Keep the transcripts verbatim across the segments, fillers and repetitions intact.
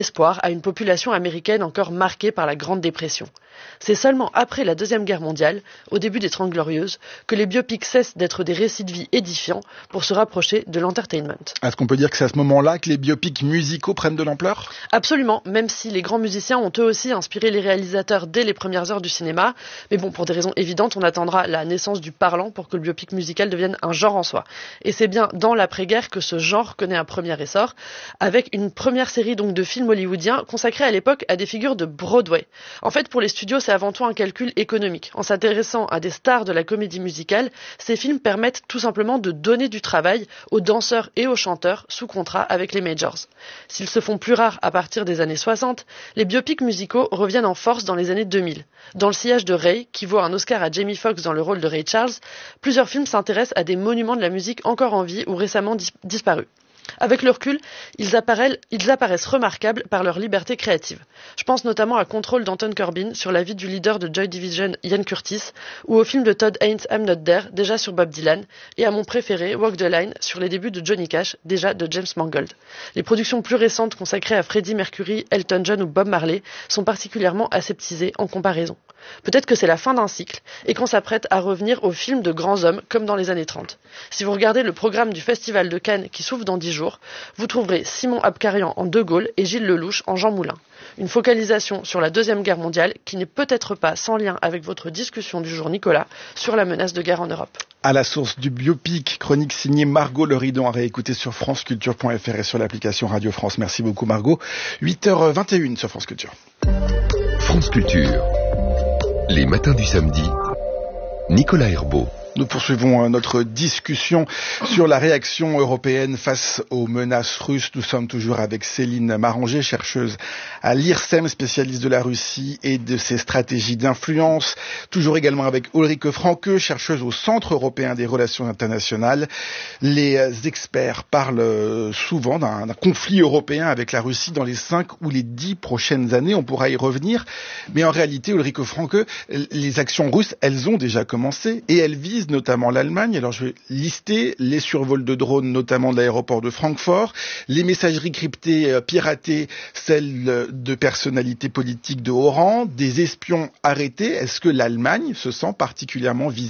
espoir à une population américaine encore marquée par la Grande Dépression. C'est seulement après la Deuxième Guerre mondiale, au début des Trente Glorieuses, que les biopics cessent d'être des récits de vie édifiants pour se rapprocher de l'entertainment. Est-ce qu'on peut dire que c'est à ce moment-là que les biopics musicaux prennent de l'ampleur ? Absolument, même si les grands musiciens ont eux aussi inspiré les réalisateurs dès les premières heures du cinéma. Mais bon, pour des raisons évidentes, on attendra la naissance du parlant pour que le biopic musical devienne un genre en soi. Et c'est bien dans l'après-guerre que ce genre connaît un premier essor, avec une première série donc de films hollywoodiens consacrés à l'époque à des figures de Broadway. En fait, pour les studios, c'est avant tout un calcul économique. En s'intéressant à des stars de la comédie musicale, ces films permettent tout simplement de donner du travail aux danseurs et aux chanteurs sous contrat avec les majors. S'ils se font plus rares à partir des années soixante, les biopics musicaux reviennent en force dans les années deux mille. Dans Le sillage de Ray, qui vaut un Oscar à Jamie Foxx dans le rôle de Ray Charles, plusieurs films s'intéressent à des monuments de la musique encore en vie ou récemment dis- disparus. Avec le recul, ils apparaissent, ils apparaissent remarquables par leur liberté créative. Je pense notamment à Control d'Anton Corbijn sur la vie du leader de Joy Division, Ian Curtis, ou au film de Todd Haynes, I'm Not There, déjà sur Bob Dylan, et à mon préféré, Walk the Line, sur les débuts de Johnny Cash, déjà de James Mangold. Les productions plus récentes consacrées à Freddie Mercury, Elton John ou Bob Marley sont particulièrement aseptisées en comparaison. Peut-être que c'est la fin d'un cycle et qu'on s'apprête à revenir aux films de grands hommes comme dans les années trente. Si vous regardez le programme du Festival de Cannes qui s'ouvre dans dix jours, vous trouverez Simon Abkarian en De Gaulle et Gilles Lelouch en Jean Moulin. Une focalisation sur la Deuxième Guerre mondiale qui n'est peut-être pas sans lien avec votre discussion du jour, Nicolas, sur la menace de guerre en Europe. À la source du biopic, chronique signée Margot Leridon, à réécouter sur franceculture point f r et sur l'application Radio France. Merci beaucoup Margot. huit heures vingt et une sur France Culture. France Culture. Les matins du samedi, Nicolas Herbeau. Nous poursuivons notre discussion sur la réaction européenne face aux menaces russes. Nous sommes toujours avec Céline Maranger, chercheuse à l'I R S E M, spécialiste de la Russie et de ses stratégies d'influence. Toujours également avec Ulrike Franke, chercheuse au Centre européen des relations internationales. Les experts parlent souvent d'un, d'un conflit européen avec la Russie dans les cinq ou les dix prochaines années. On pourra y revenir. Mais en réalité, Ulrike Franke, les actions russes, elles ont déjà commencé et elles visent notamment l'Allemagne. Alors je vais lister les survols de drones, notamment de l'aéroport de Francfort, les messageries cryptées euh, piratées, celles de personnalités politiques de haut rang, des espions arrêtés. Est-ce que l'Allemagne se sent particulièrement visée ?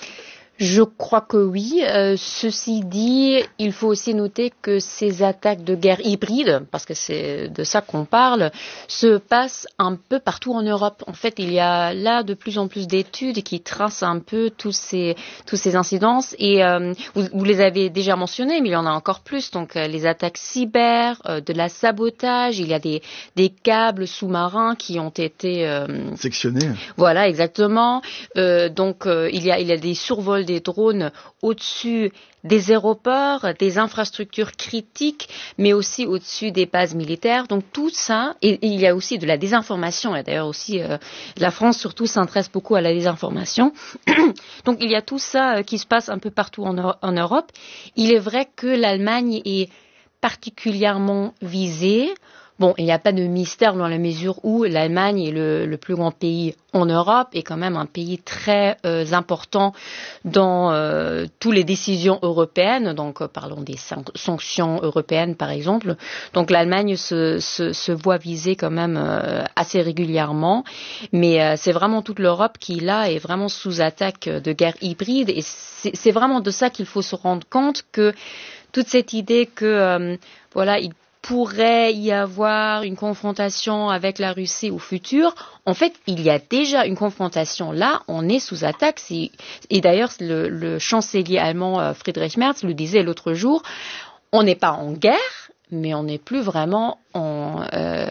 Je crois que oui. Euh, ceci dit, il faut aussi noter que ces attaques de guerre hybride, parce que c'est de ça qu'on parle, se passent un peu partout en Europe. En fait, il y a là de plus en plus d'études qui tracent un peu tous ces tous ces incidences. Et euh, vous, vous les avez déjà mentionnés, mais il y en a encore plus. Donc, euh, les attaques cyber, euh, de la sabotage. Il y a des des câbles sous-marins qui ont été euh, sectionnés. Voilà, exactement. Euh, donc, euh, il y a il y a des survols des drones au-dessus des aéroports, des infrastructures critiques, mais aussi au-dessus des bases militaires. Donc tout ça, et, et il y a aussi de la désinformation. Et d'ailleurs aussi, euh, la France surtout s'intéresse beaucoup à la désinformation. Donc il y a tout ça euh, qui se passe un peu partout en, en Europe. Il est vrai que l'Allemagne est particulièrement visée. Bon, il n'y a pas de mystère dans la mesure où l'Allemagne est le, le plus grand pays en Europe et quand même un pays très euh, important dans euh, toutes les décisions européennes. Donc, euh, parlons des san- sanctions européennes, par exemple. Donc, l'Allemagne se, se, se voit visée quand même euh, assez régulièrement. Mais euh, c'est vraiment toute l'Europe qui, là, est vraiment sous attaque de guerre hybride. Et c'est, c'est vraiment de ça qu'il faut se rendre compte, que toute cette idée que, euh, voilà, il pourrait y avoir une confrontation avec la Russie au futur. En fait, il y a déjà une confrontation là, on est sous attaque. C'est... Et d'ailleurs, le, le chancelier allemand Friedrich Merz le disait l'autre jour, on n'est pas en guerre, mais on n'est plus vraiment en, euh,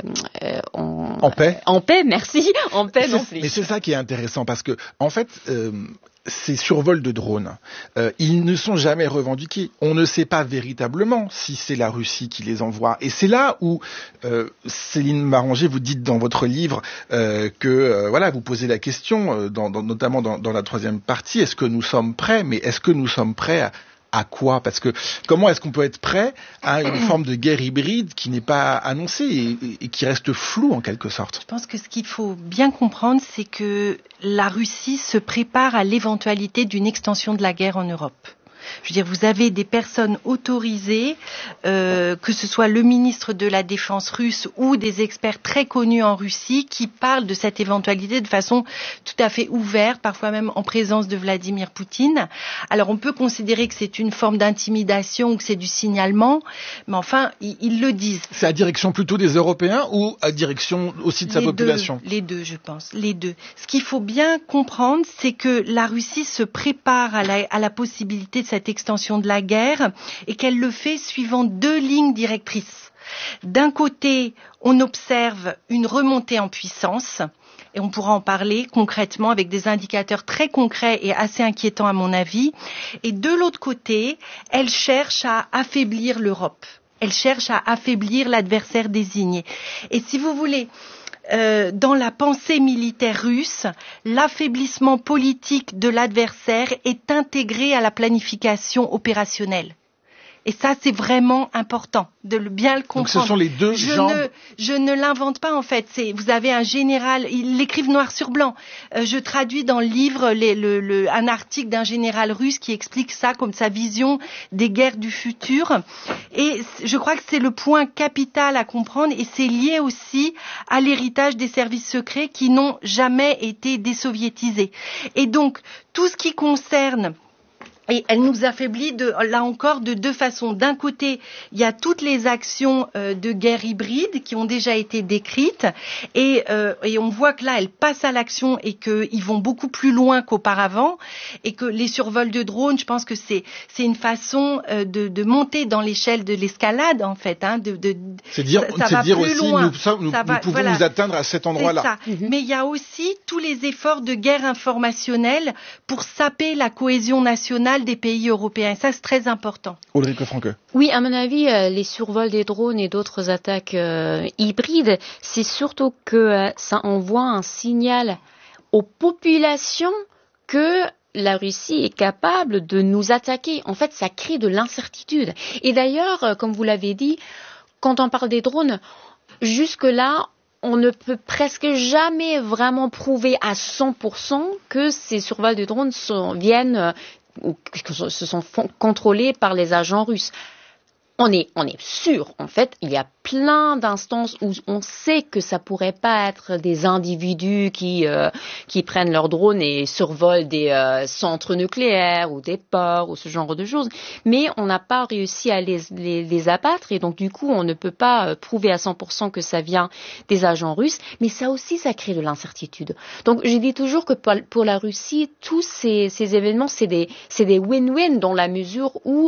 en, en paix. En paix, merci, en paix non plus. Mais c'est ça qui est intéressant, parce que, en fait, euh, ces survols de drones, euh, ils ne sont jamais revendiqués. On ne sait pas véritablement si c'est la Russie qui les envoie. Et c'est là où, euh, Céline Maranger, vous dites dans votre livre euh, que, euh, voilà, vous posez la question, euh, dans, dans, notamment dans, dans la troisième partie, est-ce que nous sommes prêts ? Mais est-ce que nous sommes prêts à À quoi ? Parce que comment est-ce qu'on peut être prêt à une forme de guerre hybride qui n'est pas annoncée et, et qui reste floue en quelque sorte ? Je pense que ce qu'il faut bien comprendre, c'est que la Russie se prépare à l'éventualité d'une extension de la guerre en Europe. Je veux dire, vous avez des personnes autorisées, euh, que ce soit le ministre de la Défense russe ou des experts très connus en Russie, qui parlent de cette éventualité de façon tout à fait ouverte, parfois même en présence de Vladimir Poutine. Alors on peut considérer que c'est une forme d'intimidation ou que c'est du signalement, mais enfin, ils, ils le disent. C'est à direction plutôt des Européens ou à direction aussi de sa les population? deux, Les deux, je pense. Les deux. Ce qu'il faut bien comprendre, c'est que la Russie se prépare à la, à la possibilité de cette extension de la guerre et qu'elle le fait suivant deux lignes directrices. D'un côté, on observe une remontée en puissance, et on pourra en parler concrètement avec des indicateurs très concrets et assez inquiétants à mon avis. Et de l'autre côté, elle cherche à affaiblir l'Europe. Elle cherche à affaiblir l'adversaire désigné. Et si vous voulez, euh, dans la pensée militaire russe, l'affaiblissement politique de l'adversaire est intégré à la planification opérationnelle. Et ça, c'est vraiment important de le bien le comprendre. Donc ce sont les deux je jambes. Ne, je ne l'invente pas en fait. C'est, vous avez un général, ils l'écrivent noir sur blanc. Euh, je traduis dans le livre les, le, le, un article d'un général russe qui explique ça comme sa vision des guerres du futur. Et je crois que c'est le point capital à comprendre et c'est lié aussi à l'héritage des services secrets qui n'ont jamais été désoviétisés. Et donc, tout ce qui concerne Et elle nous affaiblit de, là encore de deux façons. D'un côté, il y a toutes les actions euh, de guerre hybride qui ont déjà été décrites et, euh, et on voit que là, elles passent à l'action et qu'ils vont beaucoup plus loin qu'auparavant et que les survols de drones, je pense que c'est, c'est une façon euh, de, de monter dans l'échelle de l'escalade en fait. Hein, de, de, c'est dire, ça, ça c'est va dire plus aussi, loin. nous, ça, nous, ça va, nous pouvons voilà. nous atteindre à cet endroit-là. C'est ça. Mm-hmm. Mais il y a aussi tous les efforts de guerre informationnelle pour saper la cohésion nationale des pays européens. Ça, c'est très important. Ulrike Franke. Oui, à mon avis, euh, les survols des drones et d'autres attaques euh, hybrides, c'est surtout que euh, ça envoie un signal aux populations que la Russie est capable de nous attaquer. En fait, ça crée de l'incertitude. Et d'ailleurs, euh, comme vous l'avez dit, quand on parle des drones, jusque-là, on ne peut presque jamais vraiment prouver à cent pour cent que ces survols de drones sont, viennent euh, ou que se sont contrôlés par les agents russes. On est, on est sûr, en fait, il y a plein d'instances où on sait que ça pourrait pas être des individus qui, euh, qui prennent leurs drones et survolent des euh, centres nucléaires ou des ports ou ce genre de choses. Mais on n'a pas réussi à les, les, les abattre et donc du coup, on ne peut pas euh, prouver à cent pour cent que ça vient des agents russes. Mais ça aussi, ça crée de l'incertitude. Donc, je dis toujours que pour, pour la Russie, tous ces, ces événements, c'est des, c'est des win-win dans la mesure où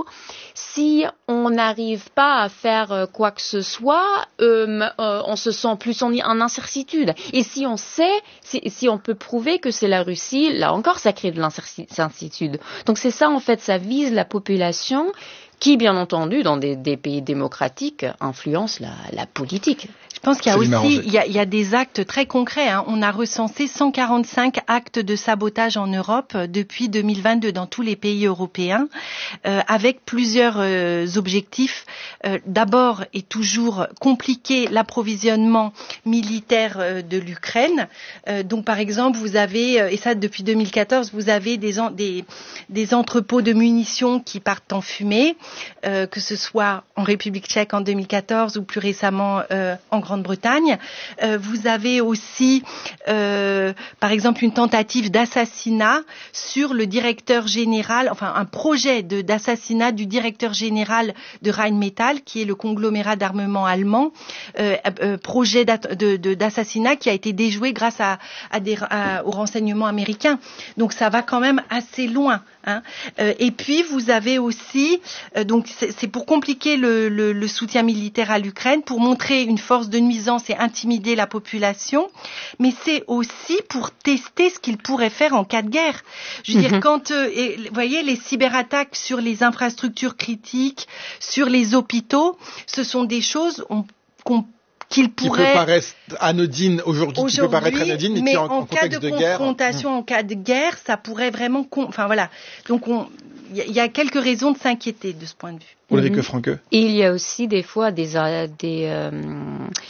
si on n'arrive pas à faire quoi que ce soit, euh, euh, on se sent plus en, en incertitude. Et si on sait, si, si on peut prouver que c'est la Russie, là encore, ça crée de l'incertitude. Donc c'est ça, en fait, ça vise la population qui, bien entendu, dans des, des pays démocratiques, influence la, la politique. Je pense qu'il y a aussi il y a, il y a des actes très concrets. Hein. On a recensé cent quarante-cinq actes de sabotage en Europe depuis deux mille vingt-deux dans tous les pays européens, euh, avec plusieurs euh, objectifs. Euh, d'abord et toujours compliquer l'approvisionnement militaire euh, de l'Ukraine. Euh, donc par exemple, vous avez, euh, et ça depuis deux mille quatorze, vous avez des, en, des, des entrepôts de munitions qui partent en fumée, euh, que ce soit en République tchèque en deux mille quatorze ou plus récemment euh, en Grande-Bretagne. Euh, vous avez aussi, euh, par exemple, une tentative d'assassinat sur le directeur général, enfin un projet de, d'assassinat du directeur général de Rheinmetall, qui est le conglomérat d'armement allemand, euh, euh, projet de, de, d'assassinat qui a été déjoué grâce à, à des, à, aux renseignements américains. Donc ça va quand même assez loin. Hein. Euh, et puis vous avez aussi, euh, donc c'est, c'est pour compliquer le, le, le soutien militaire à l'Ukraine, pour montrer une force de nuisance et intimider la population, mais c'est aussi pour tester ce qu'ils pourraient faire en cas de guerre. Je veux mm-hmm. dire, quand, euh, et, vous voyez, les cyberattaques sur les infrastructures critiques, sur les hôpitaux, ce sont des choses on, qu'on qu'il pourrait... Qui peut paraître anodine aujourd'hui, aujourd'hui, qui peut paraître anodine, mais, mais qui en, en contexte de, de guerre... en cas de confrontation, en cas de guerre, ça pourrait vraiment... Con... Enfin voilà, donc on... il y a quelques raisons de s'inquiéter de ce point de vue. Ulrike Franke. Et il y a aussi des fois des, des, euh,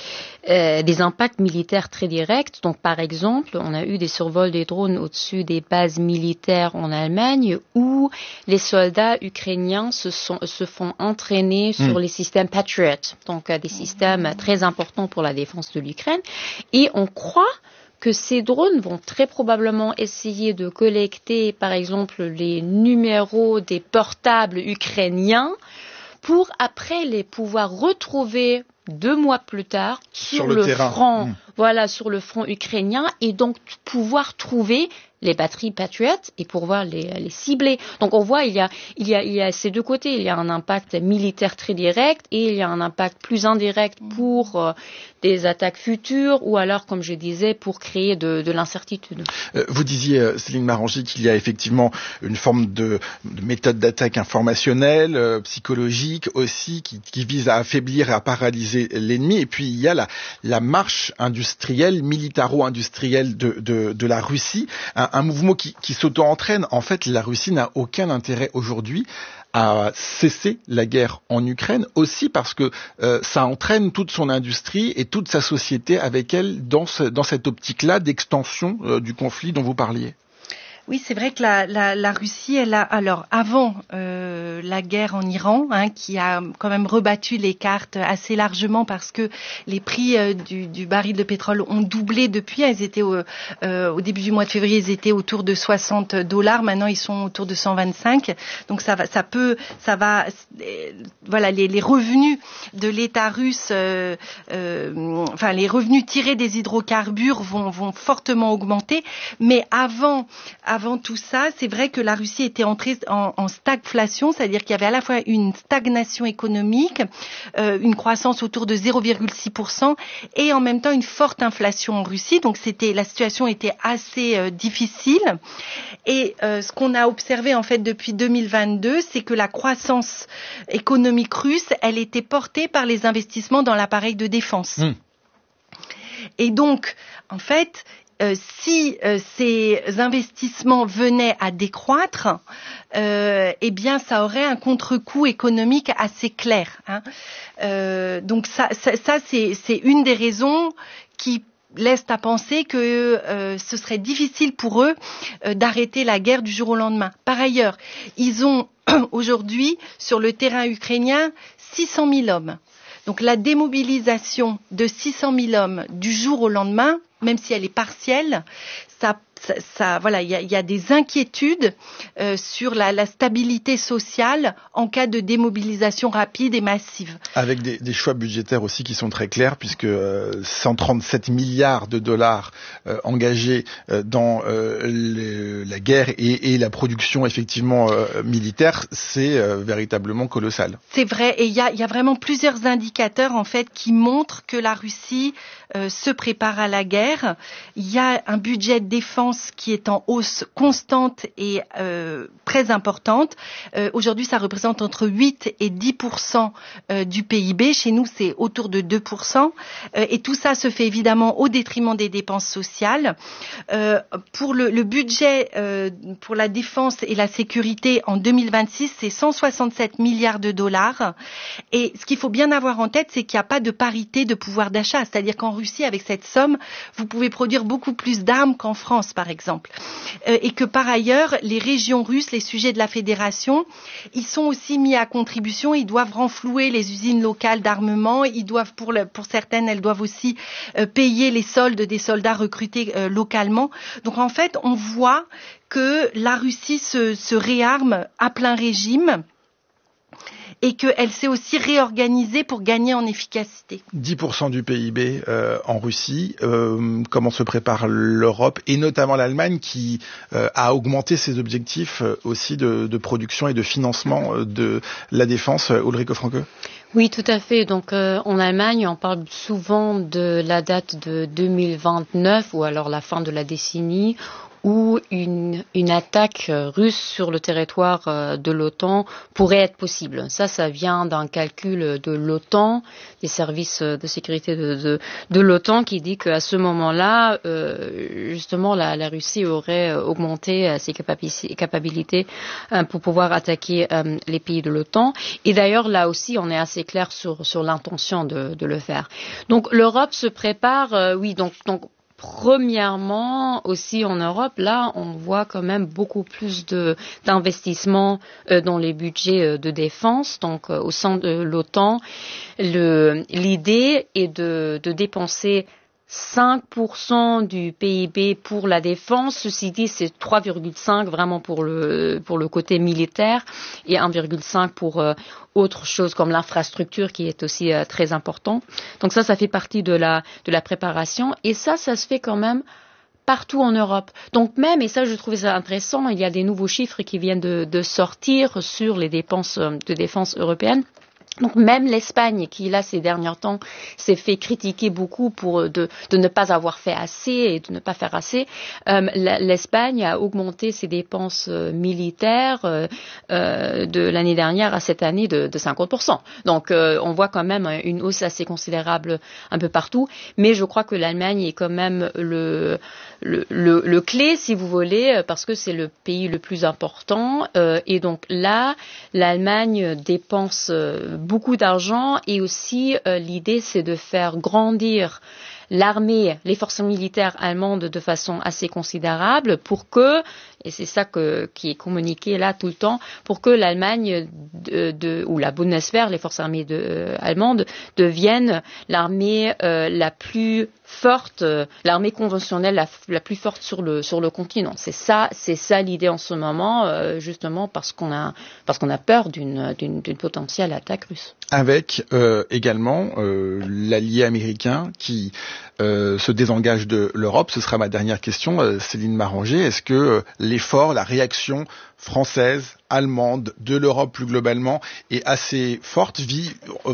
euh, des impacts militaires très directs. Donc, par exemple, on a eu des survols des drones au-dessus des bases militaires en Allemagne où les soldats ukrainiens se, sont, se font entraîner mmh. sur les systèmes Patriot, donc euh, des systèmes très importants pour la défense de l'Ukraine. Et on croit que ces drones vont très probablement essayer de collecter, par exemple, les numéros des portables ukrainiens pour après les pouvoir retrouver deux mois plus tard sur, sur le, le front, mmh. voilà, sur le front ukrainien et donc pouvoir trouver les batteries Patriot et pouvoir les, les cibler. Donc on voit il y a il y a il y a ces deux côtés, il y a un impact militaire très direct et il y a un impact plus indirect pour euh, des attaques futures ou alors comme je disais pour créer de, de l'incertitude. Euh, vous disiez Céline Marangy qu'il y a effectivement une forme de, de méthode d'attaque informationnelle, euh, psychologique aussi qui, qui vise à affaiblir et à paralyser l'ennemi et puis il y a la la marche industrielle militaro-industrielle de de de la Russie. Un, un mouvement qui, qui s'auto-entraîne. En fait, la Russie n'a aucun intérêt aujourd'hui à cesser la guerre en Ukraine, aussi parce que euh, ça entraîne toute son industrie et toute sa société avec elle dans, ce, dans cette optique-là d'extension euh, du conflit dont vous parliez. Oui, c'est vrai que la, la, la Russie, elle a alors avant euh, la guerre en Iran, hein, qui a quand même rebattu les cartes assez largement parce que les prix euh, du, du baril de pétrole ont doublé depuis. Elles étaient au, euh, au début du mois de février, ils étaient autour de soixante dollars. Maintenant, ils sont autour de cent vingt-cinq. Donc ça va, ça peut, ça va. Euh, voilà, les, les revenus de l'État russe, euh, euh, enfin les revenus tirés des hydrocarbures vont, vont fortement augmenter. Mais avant Avant tout ça, c'est vrai que la Russie était entrée en, en stagflation, c'est-à-dire qu'il y avait à la fois une stagnation économique, euh, une croissance autour de zéro virgule six pour cent et en même temps une forte inflation en Russie. Donc c'était, la situation était assez euh, difficile. Et euh, ce qu'on a observé en fait depuis deux mille vingt-deux, c'est que la croissance économique russe, elle était portée par les investissements dans l'appareil de défense. Mmh. Et donc, en fait, Euh, si euh, ces investissements venaient à décroître, euh, eh bien, ça aurait un contre-coup économique assez clair. Hein. Euh, donc ça, ça, ça c'est, c'est une des raisons qui laissent à penser que euh, ce serait difficile pour eux euh, d'arrêter la guerre du jour au lendemain. Par ailleurs, ils ont aujourd'hui sur le terrain ukrainien six cent mille hommes. Donc la démobilisation de six cent mille hommes du jour au lendemain, même si elle est partielle, ça, ça, ça voilà, il y a, y a des inquiétudes euh, sur la, la stabilité sociale en cas de démobilisation rapide et massive. Avec des, des choix budgétaires aussi qui sont très clairs, puisque euh, cent trente-sept milliards de dollars euh, engagés euh, dans euh, le, la guerre et, et la production effectivement euh, militaire, c'est euh, véritablement colossal. C'est vrai, et il y a, y a vraiment plusieurs indicateurs en fait qui montrent que la Russie euh, se prépare à la guerre. Il y a un budget de défense qui est en hausse constante et euh, très importante. Euh, aujourd'hui, ça représente entre huit et dix pour cent euh, du P I B. Chez nous, c'est autour de deux pour cent. Euh, et tout ça se fait évidemment au détriment des dépenses sociales. Euh, pour le, le budget euh, pour la défense et la sécurité en deux mille vingt-six, c'est cent soixante-sept milliards de dollars. Et ce qu'il faut bien avoir en tête, c'est qu'il n'y a pas de parité de pouvoir d'achat. C'est-à-dire qu'en Russie, avec cette somme, vous pouvez produire beaucoup plus d'armes qu'en France, par exemple. Euh, et que par ailleurs, les régions russes, les sujets de la fédération, ils sont aussi mis à contribution. Ils doivent renflouer les usines locales d'armement. Ils doivent, pour, le, pour certaines, elles doivent aussi euh, payer les soldes des soldats recrutés euh, localement. Donc en fait, on voit que la Russie se, se réarme à plein régime et qu'elle s'est aussi réorganisée pour gagner en efficacité. dix pour cent du P I B euh, en Russie. Euh, comment se prépare l'Europe et notamment l'Allemagne qui euh, a augmenté ses objectifs euh, aussi de, de production et de financement euh, de la défense. Ulrike Franke? Oui, tout à fait. Donc, euh, en Allemagne, on parle souvent de la date de deux mille vingt-neuf ou alors la fin de la décennie où une, une attaque russe sur le territoire de l'OTAN pourrait être possible. Ça, ça vient d'un calcul de l'OTAN, des services de sécurité de, de, de l'OTAN, qui dit qu'à ce moment-là, euh, justement, la, la Russie aurait augmenté ses capacités euh, pour pouvoir attaquer euh, les pays de l'OTAN. Et d'ailleurs, là aussi, on est assez clair sur, sur l'intention de, de le faire. Donc, l'Europe se prépare, euh, oui, donc, donc premièrement, aussi en Europe, là, on voit quand même beaucoup plus de, d'investissements euh, dans les budgets euh, de défense. Donc, euh, au sein de l'OTAN, le, l'idée est de, de dépenser cinq pour cent du P I B pour la défense. Ceci dit, c'est trois virgule cinq vraiment pour le, pour le côté militaire et un virgule cinq pour euh, autre chose comme l'infrastructure qui est aussi euh, très important. Donc ça, ça fait partie de la, de la préparation. Et ça, ça se fait quand même partout en Europe. Donc même, et ça je trouvais ça intéressant, il y a des nouveaux chiffres qui viennent de, de sortir sur les dépenses de défense européennes. Donc même l'Espagne, qui là ces derniers temps s'est fait critiquer beaucoup pour de, de ne pas avoir fait assez et de ne pas faire assez, euh, l'Espagne a augmenté ses dépenses euh, militaires euh, euh, de l'année dernière à cette année de, de cinquante pour cent. Donc euh, on voit quand même une hausse assez considérable un peu partout, mais je crois que l'Allemagne est quand même le le, le, le clé, si vous voulez, parce que c'est le pays le plus important euh, et donc là l'Allemagne dépense euh, beaucoup d'argent et aussi euh, l'idée c'est de faire grandir l'armée, les forces militaires allemandes de façon assez considérable pour que, et c'est ça que, qui est communiqué là tout le temps, pour que l'Allemagne de, de, ou la Bundeswehr, les forces armées de, euh, allemandes, deviennent l'armée euh, la plus forte, euh, l'armée conventionnelle la, la plus forte sur le sur le continent. C'est ça, c'est ça l'idée en ce moment, euh, justement parce qu'on a parce qu'on a peur d'une d'une, d'une potentielle attaque russe. Avec euh, également euh, l'allié américain qui euh, se désengage de l'Europe. Ce sera ma dernière question, euh, Céline Maranger. Est-ce que euh, l'effort, la réaction française, allemande, de l'Europe plus globalement, est assez forte, vu,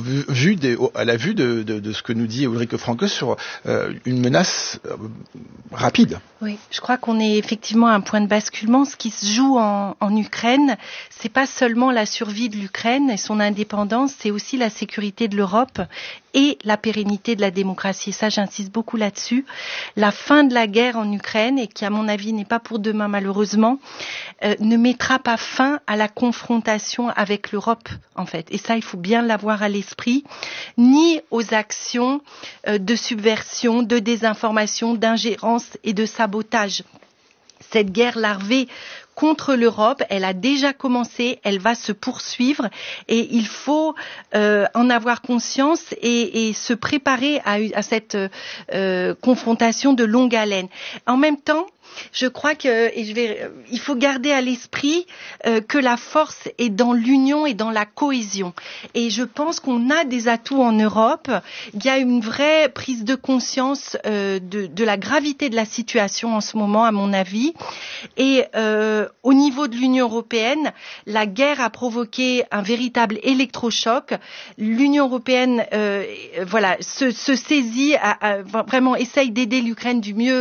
vu des, à la vue de, de, de ce que nous dit Ulrike Franke sur euh, une menace euh, rapide? Oui, je crois qu'on est effectivement à un point de basculement. Ce qui se joue en, en Ukraine, c'est pas seulement la survie de l'Ukraine et son indépendance, c'est aussi la sécurité de l'Europe et la pérennité de la démocratie. Et ça, j'insiste beaucoup là-dessus. La fin de la guerre en Ukraine, et qui à mon avis n'est pas pour demain malheureusement, euh, ne mettra pas fin à la confrontation avec l'Europe, en fait. Et ça, il faut bien l'avoir à l'esprit, ni aux actions euh, de subversion, de désinformation, d'ingérence et de sabotage. Cette guerre larvée contre l'Europe, elle a déjà commencé, elle va se poursuivre et il faut euh, en avoir conscience et, et se préparer à, à cette euh, confrontation de longue haleine. En même temps, je crois que et je vais, il faut garder à l'esprit euh, que la force est dans l'union et dans la cohésion. Et je pense qu'on a des atouts en Europe. Il y a une vraie prise de conscience euh, de, de la gravité de la situation en ce moment, à mon avis. Et euh, au niveau de l'Union européenne, la guerre a provoqué un véritable électrochoc. L'Union européenne, euh, voilà, se, se saisit, à, à, vraiment essaye d'aider l'Ukraine du mieux